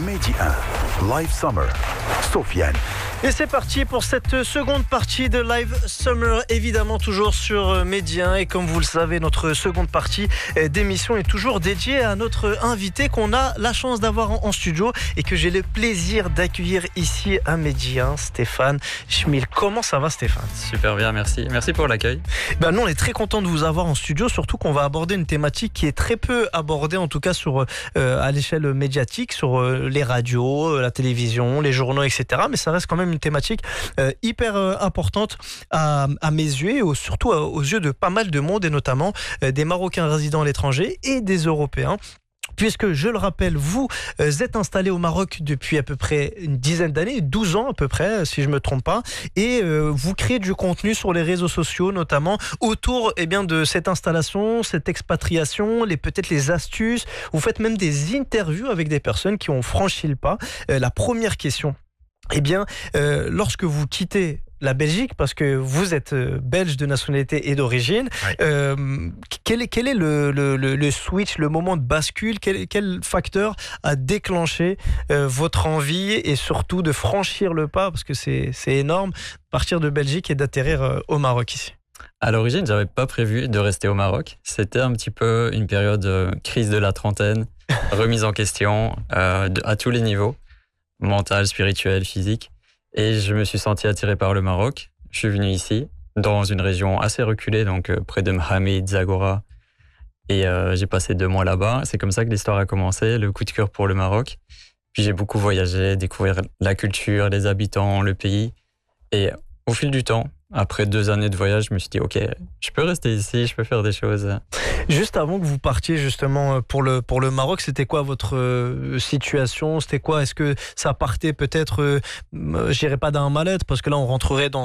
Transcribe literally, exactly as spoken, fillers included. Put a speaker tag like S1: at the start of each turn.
S1: Mehdi un, Live Summer, Sofiane.
S2: Et c'est parti pour cette seconde partie de Live Summer, évidemment toujours sur Mehdi un. Et comme vous le savez, notre seconde partie d'émission est toujours dédiée à notre invité qu'on a la chance d'avoir en studio et que j'ai le plaisir d'accueillir ici à Mehdi un, Stéphane Schmil. Comment ça va, Stéphane ?
S3: Super bien, merci. Merci pour l'accueil.
S2: Ben nous, on est très content de vous avoir en studio, surtout qu'on va aborder une thématique qui est très peu abordée, en tout cas sur, euh, à l'échelle médiatique, sur euh, les radios, la télévision, les journaux, et cetera. Mais ça reste quand même une thématique euh, hyper euh, importante à, à mes yeux et au, surtout à, aux yeux de pas mal de monde et notamment euh, des Marocains résidant à l'étranger et des Européens. Puisque, je le rappelle, vous euh, êtes installé au Maroc depuis à peu près une dizaine d'années, douze ans à peu près, si je ne me trompe pas, et euh, vous créez du contenu sur les réseaux sociaux, notamment autour eh bien, de cette installation, cette expatriation, les, peut-être les astuces. Vous faites même des interviews avec des personnes qui ont franchi le pas. Euh, la première question, eh bien, euh, lorsque vous quittez la Belgique, parce que vous êtes euh, belge de nationalité et d'origine,
S3: Oui.
S2: euh, quel est, quel est le, le, le, le switch, le moment de bascule, quel, quel facteur a déclenché euh, votre envie et surtout de franchir le pas, parce que c'est, c'est énorme, partir de Belgique et d'atterrir euh, au Maroc ici?
S3: À l'origine, j'avais pas prévu de rester au Maroc. C'était un petit peu une période de crise de la trentaine, remise en question euh, de, à tous les niveaux, mental, spirituel, physique. Et je me suis senti attiré par le Maroc. Je suis venu ici, dans une région assez reculée, donc euh, près de Mohamed, Zagora. Et euh, j'ai passé deux mois là-bas. C'est comme ça que l'histoire a commencé, le coup de cœur pour le Maroc. Puis j'ai beaucoup voyagé, découvert la culture, les habitants, le pays. Et au fil du temps, après deux années de voyage, je me suis dit, ok, je peux rester ici, je peux faire des choses.
S2: Juste avant que vous partiez justement pour le, pour le Maroc, c'était quoi votre euh, situation ? C'était quoi ? Est-ce que ça partait peut-être, euh, je dirais pas d'un mal-être, parce que là on rentrerait dans